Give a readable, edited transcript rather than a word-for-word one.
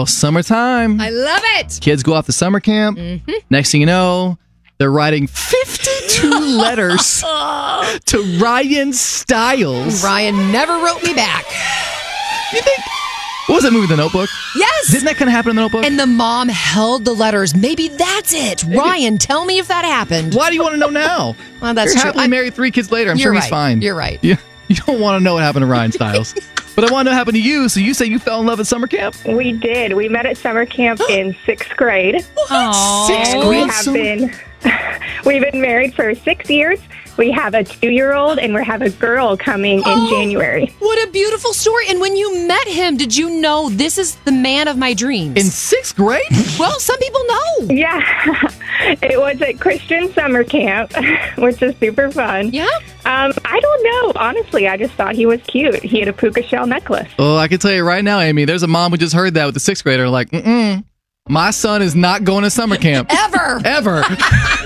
Oh, summertime. I love it. Kids go off to summer camp. Mm-hmm. Next thing you know, they're writing 52 letters to Ryan Stiles. Ryan never wrote me back. You think? What was that movie, The Notebook? Yes. Didn't that kind of happen in The Notebook? And the mom held the letters. Maybe that's it. Ryan, tell me if that happened. Why do you want to know now? Well, that's You're true. happily married 3 kids later. I'm You're sure he's right. fine. You're right. You don't want to know what happened to Ryan Stiles. But I want to know what happened to you. So you say you fell in love at summer camp? We did. We met at summer camp in 6th grade. Aww. 6th grade? We've been married for 6 years. We have a 2-year-old, and we have a girl coming in January. What a beautiful story. And when you met him, did you know this is the man of my dreams? In 6th grade? Well, some people know. Yeah. It was at Christian summer camp, which is super fun. Yeah? I don't know. Honestly, I just thought he was cute. He had a puka shell necklace. Oh, I can tell you right now, Amy, there's a mom who just heard that with the 6th grader like, my son is not going to summer camp. Ever. Ever.